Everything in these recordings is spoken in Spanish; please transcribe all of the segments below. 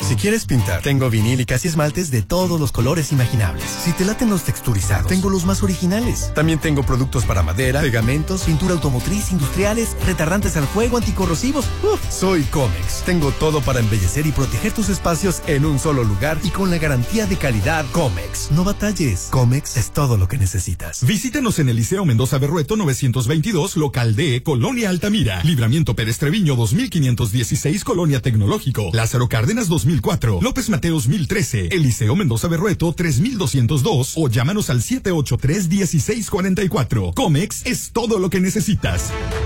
Si quieres pintar, tengo vinílicas y esmaltes de todos los colores imaginables. Si te laten los texturizados, tengo los más originales. También tengo productos para madera, pegamentos, pintura automotriz, industriales, retardantes al fuego, anticorrosivos. Soy Comex. Tengo todo para embellecer y proteger tus espacios en un solo lugar y con la garantía de calidad Comex. No batalles. Comex es todo lo que necesitas. Visítanos en el Liceo Mendoza Berrueto 922, local D, Colonia Altamira. Libramiento Pérez Treviño 2516, Colonia Tecnológico. Lázaro Cárdenas 2004. López Mateos 1013. El Liceo Mendoza Berrueto 3202 o llámanos al 783-1644. Comex es todo lo que necesitas.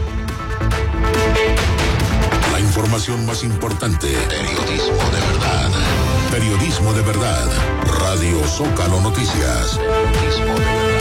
La información más importante. Periodismo de verdad. Periodismo de verdad. Radio Zócalo Noticias. Periodismo de verdad.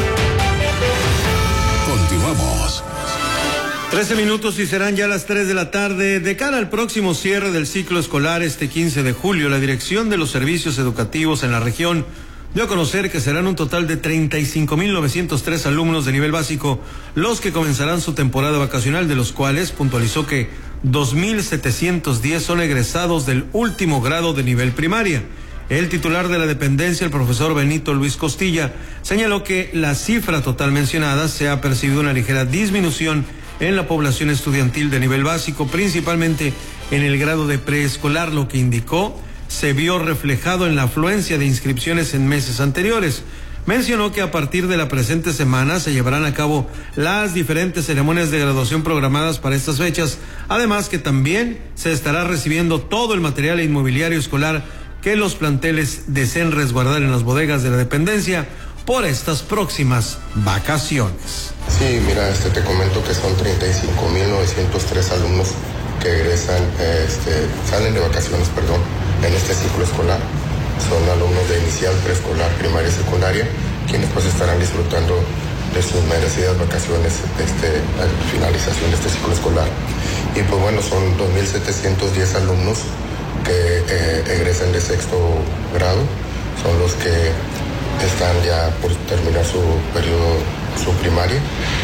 Continuamos. 13 minutos y serán ya las 3 de la tarde. De cara al próximo cierre del ciclo escolar este 15 de julio, la Dirección de los Servicios Educativos en la región dio a conocer que serán un total de 35.903 alumnos de nivel básico los que comenzarán su temporada vacacional, de los cuales puntualizó que 2.710 son egresados del último grado de nivel primaria. El titular de la dependencia, el profesor Benito Luis Costilla, señaló que la cifra total mencionada se ha percibido una ligera disminución en la población estudiantil de nivel básico, principalmente en el grado de preescolar, lo que indicó se vio reflejado en la afluencia de inscripciones en meses anteriores. Mencionó que a partir de la presente semana se llevarán a cabo las diferentes ceremonias de graduación programadas para estas fechas, además que también se estará recibiendo todo el material inmobiliario escolar que los planteles deseen resguardar en las bodegas de la dependencia por estas próximas vacaciones. Sí, mira, te comento que son 35.903 alumnos que egresan, salen de vacaciones, en este ciclo escolar. Son alumnos de inicial, preescolar, primaria y secundaria, quienes pues estarán disfrutando de sus merecidas vacaciones a la finalización de este ciclo escolar. Y pues bueno, son 2.710 alumnos que egresan de sexto grado, son los que están ya por terminar su periodo, su primaria,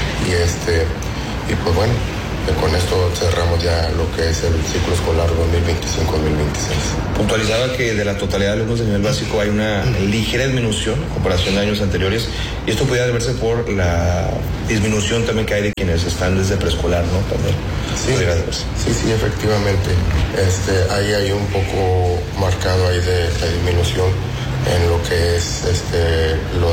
y pues bueno, con esto cerramos ya lo que es el ciclo escolar 2025-2026. Puntualizaba que de la totalidad de alumnos de nivel básico hay una ligera disminución en comparación de años anteriores, y esto pudiera deberse por la disminución también que hay de quienes están desde preescolar, ¿no? También. Sí, efectivamente. Ahí hay un poco marcado ahí de la disminución en lo que es lo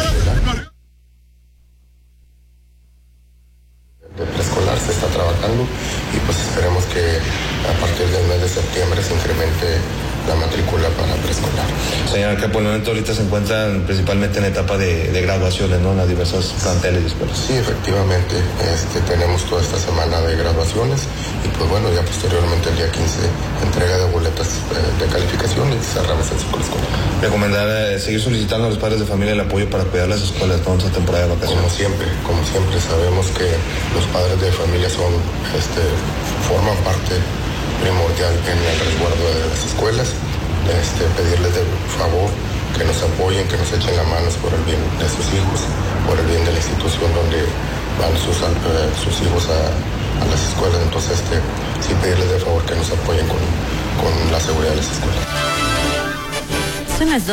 de preescolar se está trabajando, y pues esperemos que a partir del mes de septiembre se incremente la matrícula para preescolar. Señora, que por el momento ahorita se encuentran principalmente en etapa de graduaciones, ¿no? En las diversas planteles y escuelas. Sí, efectivamente, tenemos toda esta semana de graduaciones, y pues bueno, ya posteriormente el día 15 entrega de boletas de calificación y cerramos el ciclo escolar. Recomendar seguir solicitando a los padres de familia el apoyo para cuidar las escuelas toda esta temporada de vacaciones. Como siempre sabemos que los padres de familia forman parte primordial en el resguardo de las escuelas, pedirles de favor que nos apoyen, que nos echen la mano por el bien de sus hijos, por el bien de la institución donde van sus hijos a las escuelas. Entonces, sí pedirles de favor que nos apoyen con la seguridad de las escuelas. Son las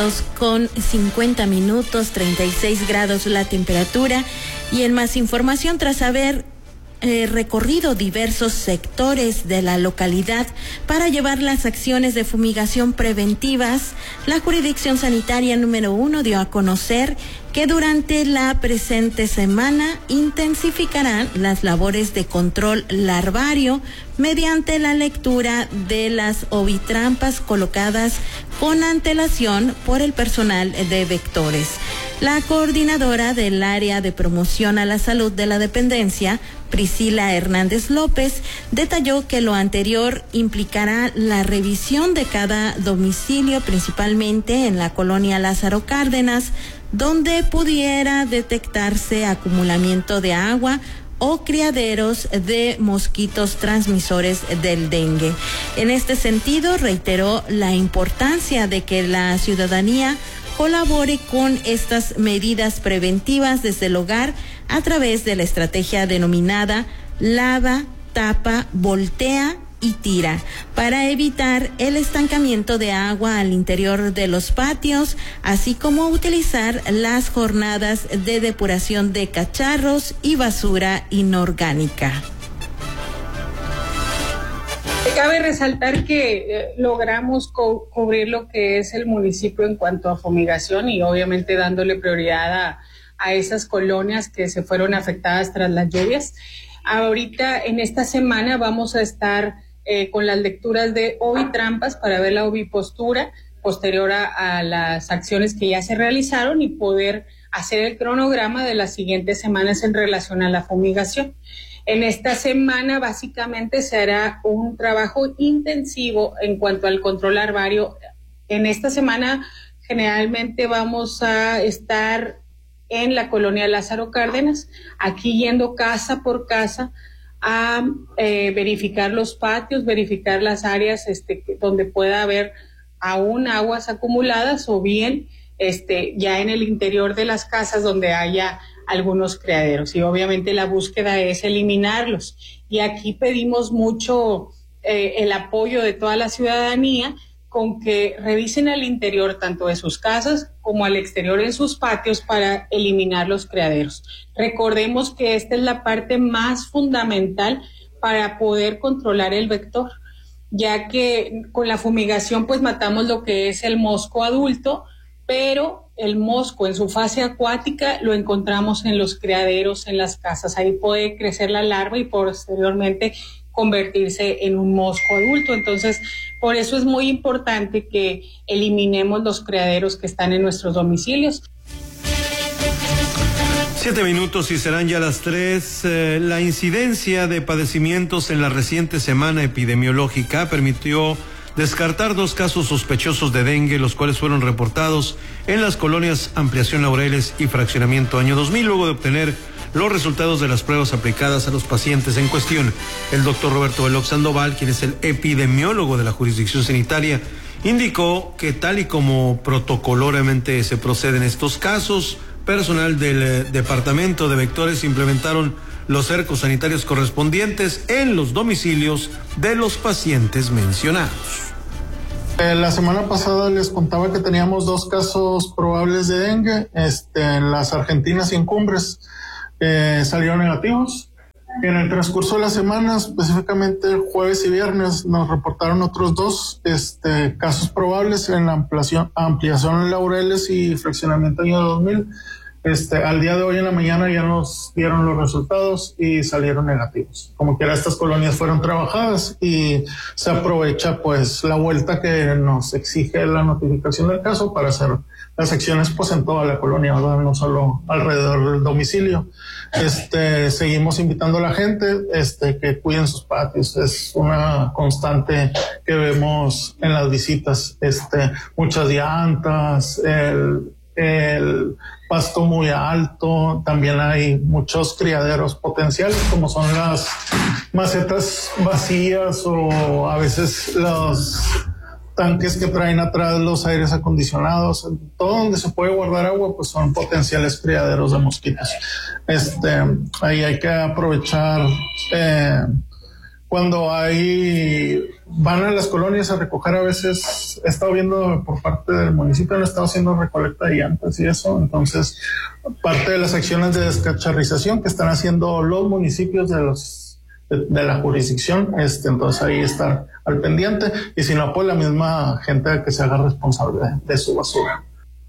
2:50, 36 grados la temperatura, y en más información, tras haber recorrido diversos sectores de la localidad para llevar las acciones de fumigación preventivas, la Jurisdicción Sanitaria número 1 dio a conocer que durante la presente semana intensificarán las labores de control larvario mediante la lectura de las ovitrampas colocadas con antelación por el personal de vectores. La coordinadora del área de promoción a la salud de la dependencia, Priscila Hernández López, detalló que lo anterior implicará la revisión de cada domicilio, principalmente en la colonia Lázaro Cárdenas, donde pudiera detectarse acumulamiento de agua o criaderos de mosquitos transmisores del dengue. En este sentido, reiteró la importancia de que la ciudadanía colabore con estas medidas preventivas desde el hogar a través de la estrategia denominada Lava, Tapa, Voltea y tira, para evitar el estancamiento de agua al interior de los patios, así como utilizar las jornadas de depuración de cacharros y basura inorgánica. Cabe resaltar que logramos cubrir lo que es el municipio en cuanto a fumigación y obviamente dándole prioridad a esas colonias que se fueron afectadas tras las lluvias. Ahorita en esta semana vamos a estar con las lecturas de ovitrampas para ver la ovipostura posterior a las acciones que ya se realizaron y poder hacer el cronograma de las siguientes semanas en relación a la fumigación. En esta semana básicamente se hará un trabajo intensivo en cuanto al control larvario. En esta semana generalmente vamos a estar en la colonia Lázaro Cárdenas, aquí yendo casa por casa a verificar los patios, verificar las áreas donde pueda haber aún aguas acumuladas o bien ya en el interior de las casas donde haya algunos criaderos, y obviamente la búsqueda es eliminarlos. Y aquí pedimos mucho el apoyo de toda la ciudadanía con que revisen al interior tanto de sus casas como al exterior en sus patios para eliminar los criaderos. Recordemos que esta es la parte más fundamental para poder controlar el vector, ya que con la fumigación pues matamos lo que es el mosco adulto, pero el mosco en su fase acuática lo encontramos en los criaderos, en las casas. Ahí puede crecer la larva y posteriormente convertirse en un mosco adulto. Entonces, por eso es muy importante que eliminemos los criaderos que están en nuestros domicilios. 7 minutos y serán ya las 3. La incidencia de padecimientos en la reciente semana epidemiológica permitió descartar 2 casos sospechosos de dengue, los cuales fueron reportados en las colonias Ampliación Laureles y Fraccionamiento Año 2000, luego de obtener los resultados de las pruebas aplicadas a los pacientes en cuestión. El doctor Roberto Velox Sandoval, quien es el epidemiólogo de la jurisdicción sanitaria, indicó que tal y como protocoloramente se procede en estos casos, personal del Departamento de Vectores implementaron los cercos sanitarios correspondientes en los domicilios de los pacientes mencionados. La semana pasada les contaba que teníamos 2 casos probables de dengue, en las Argentinas y en Cumbres, salieron negativos. En el transcurso de la semana, específicamente el jueves y viernes, nos reportaron otros 2 casos probables en la ampliación en Laureles y Fraccionamiento Año 2000. Al día de hoy en la mañana ya nos dieron los resultados y salieron negativos. Como quiera, estas colonias fueron trabajadas y se aprovecha pues la vuelta que nos exige la notificación del caso para hacer las acciones pues en toda la colonia, ¿verdad? No solo alrededor del domicilio. Seguimos invitando a la gente que cuiden sus patios. Es una constante que vemos en las visitas, muchas llantas, el pasto muy alto, también hay muchos criaderos potenciales como son las macetas vacías o a veces los tanques que traen atrás los aires acondicionados. Todo donde se puede guardar agua pues son potenciales criaderos de mosquitos. Ahí hay que aprovechar cuando van a las colonias a recoger. A veces he estado viendo por parte del municipio, han estado haciendo recolecta de llantas y eso. Entonces, parte de las acciones de descacharrización que están haciendo los municipios de la jurisdicción, entonces ahí está al pendiente, y si no, pues la misma gente que se haga responsable de su basura.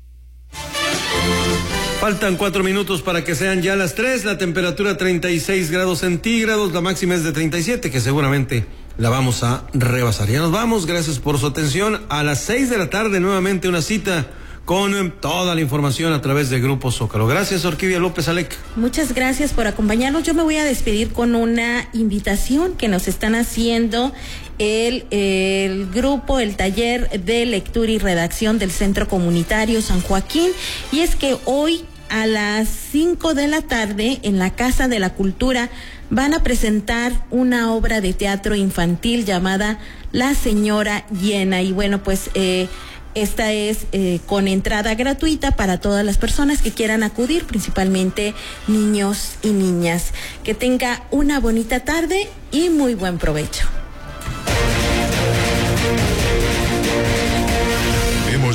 Faltan 4 minutos para que sean ya las 3, la temperatura 36 grados centígrados, la máxima es de 37, que seguramente la vamos a rebasar. Ya nos vamos, gracias por su atención. A las 6 de la tarde nuevamente una cita con toda la información a través de Grupo Zócalo. Gracias, Orquídea López Alec. Muchas gracias por acompañarnos. Yo me voy a despedir con una invitación que nos están haciendo el grupo, el taller de lectura y redacción del Centro Comunitario San Joaquín, y es que hoy a las 5 de la tarde en la Casa de la Cultura van a presentar una obra de teatro infantil llamada La Señora Llena, y bueno, pues esta es con entrada gratuita para todas las personas que quieran acudir, principalmente niños y niñas. Que tenga una bonita tarde y muy buen provecho.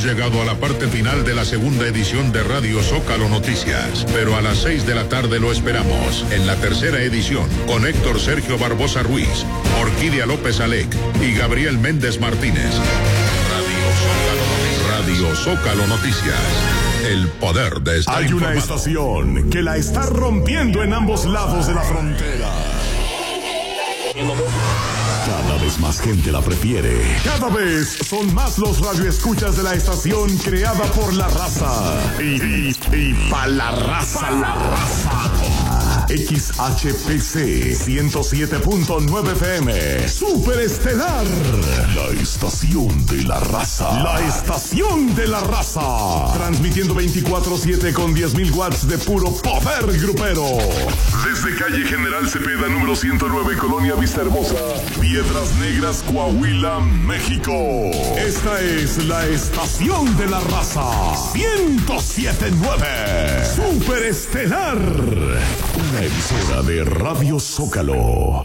llegado a la parte final de la segunda edición de Radio Zócalo Noticias, pero a las 6 de la tarde lo esperamos en la tercera edición con Héctor Sergio Barbosa Ruiz, Orquídea López Alec y Gabriel Méndez Martínez. Radio Zócalo Noticias. El poder de estar Hay informado. una estación que la está rompiendo en ambos lados de la frontera. Cada vez más gente la prefiere. Cada vez son más los radioescuchas de la estación creada por la raza. Y pa' la raza. XHPC 107.9 FM. Superestelar. La estación de la raza. La estación de la raza. Transmitiendo 24/7 con 10.000 watts de puro poder grupero. Desde calle General Cepeda, número 109, Colonia Vista Hermosa, Piedras Negras, Coahuila, México. Esta es la estación de la raza. 107.9. Superestelar. Una emisora de Radio Zócalo.